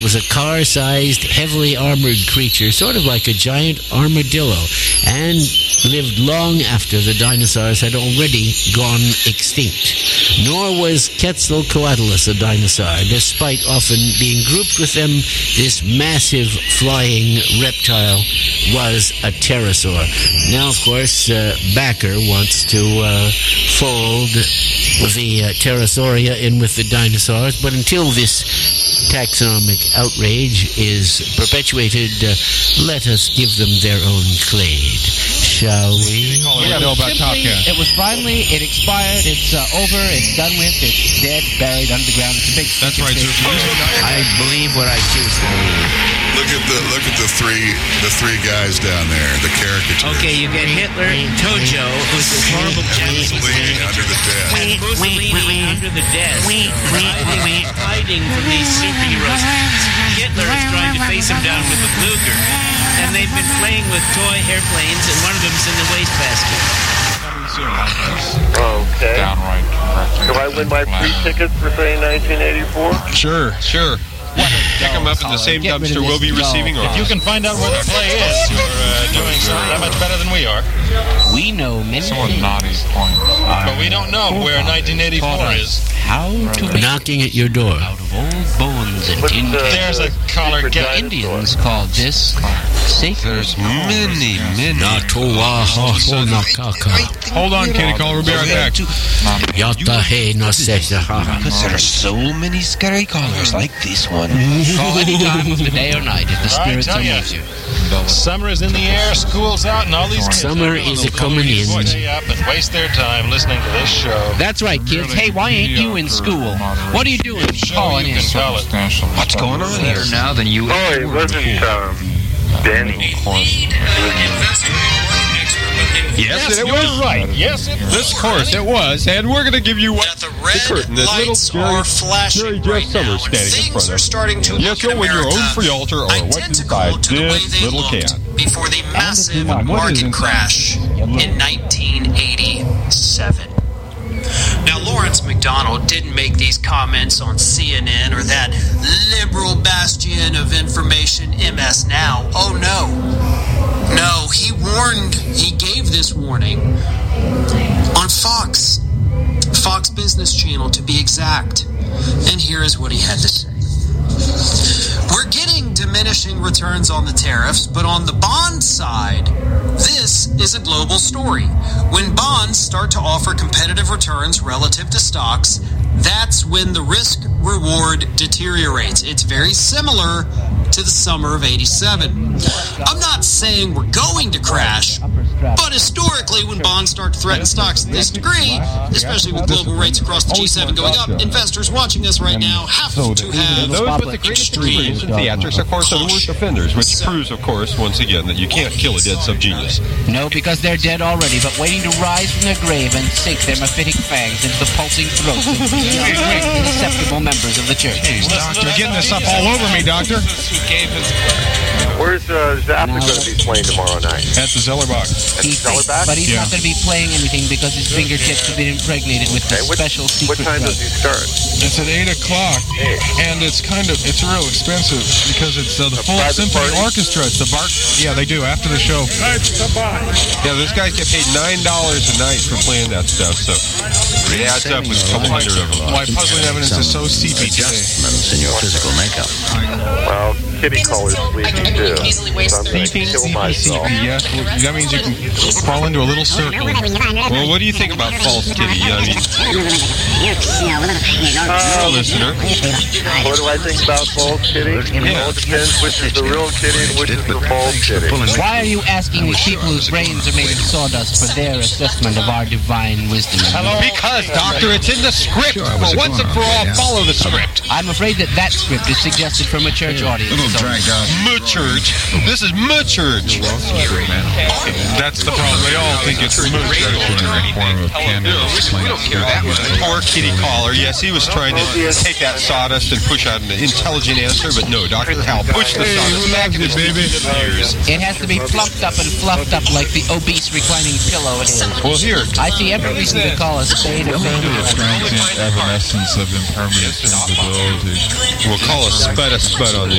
was a car-sized, heavily armored creature, sort of like a giant armadillo, and lived long after the dinosaurs had already gone extinct. Nor was Quetzalcoatlus a dinosaur. Despite often being grouped with them, this massive flying reptile was a pterosaur. Now, of course, Backer wants to fold the pterosauria in with the dinosaurs, but until this taxonomic outrage is perpetuated, let us give them their own clade, shall we? It was finally, it expired, it's over, it's done with, it's dead, buried underground. It's a big. That's right, sir. I believe what I choose to believe. Look at the three guys down there, the caricatures. Okay, you get Hitler, Tojo, who's this horrible Mussolini under the desk. and Mussolini under the desk, hiding from these superheroes. Hitler is trying to face him down with a Luger, and they've been playing with toy airplanes, and one of them's in the wastebasket. Okay. Downright correctly. Do I win my free tickets for, say, 1984? Sure. Pick them up in the same dumpster we'll be receiving. Or If you can find out where the play is, you're doing that much better than we are. We know many Someone things. naughty point. But we don't know where 1984 is. How to make Knocking at your door. out of old bones and tin cans. There's a collar The get. Indians called this sacred. There's many. Hold on, Kitty Call. We'll be right back. Because there are so many scary callers like this one. Call any time of the day or night if the spirits tell will ya. move you. Summer is in the air, school's out, and all these kids Summer is a-comin' in. stay up and waste their time listening to this show. That's right, kids. Hey, why ain't you in school? What are you doing calling You in? can tell it. What's going on here? now than you Oh, it wasn't Danny. Yes, it was right. Yes, this course it was, and we're going to give you what The curtain, that little scary Jeff Summers standing in front of us. Yes, you'll win your own free altar or what's inside this little can. before the massive market crash in 1987. Now, Lawrence McDonald didn't make these comments on CNN or that liberal bastion of information, MS Now. Oh, no. No, he gave this warning on Fox Business Channel, to be exact. And here is what he had to say. We're getting diminishing returns on the tariffs, but on the bond side, this is a global story. When bonds start to offer competitive returns relative to stocks, that's when the risk-reward deteriorates. It's very similar to the summer of '87. I'm not saying we're going to crash, but historically, when bonds start to threaten stocks to this degree, especially with global rates across the G7 going up, investors watching us right now have to have Those with the greatest experience in theatrics, of course, are the worst offenders, which proves, of course, once again, that you can't kill a dead subgenius. No, because they're dead already, but waiting to rise from their grave and sink their mephitic fangs into the pulsing throats of the great insusceptible members of the church. You're getting this up all over me, Doctor. Where's Zappa going to be playing tomorrow night? At the Zellerbach. He thinks, but he's not going to be playing anything because his fingertips have been impregnated with this special secret What time drug. does he start? It's at 8 o'clock, and it's real expensive because it's the full private symphony party? orchestra. It's the bar. Yeah, they do after the show. Yeah, those guys get paid $9 a night for playing that stuff, so it adds up with a couple hundred of them. Why puzzling evidence is so seepy today. Adjustments in your physical makeup. Well, kitty caller's sleepy too. So I'm going to kill myself. Yes, well, that means you can crawl into a little circle. Well, what do you think about false kitty? I mean, listener. What do I think about false kitty? Well, it depends which is the real kitty and which is the false kitty. Why are you asking these people whose brains are made of sawdust for their assessment of our divine wisdom? Because, Doctor, it's in the script. For once and for all, follow the script. I'm afraid that script is suggested from a church audience. Church. This is my church. That's the problem. They all think it's my church. Poor kitty caller. Yes, he was trying to take that sawdust and push out an intelligent answer, but no, Dr. Cal pushed the sawdust back in his ears. It has to be plumped up and fluffed up like the obese reclining pillow it is. Well, here. I see every reason to call a spade a spade. Transient evanescence of impermanence and stability. We'll call a spud on the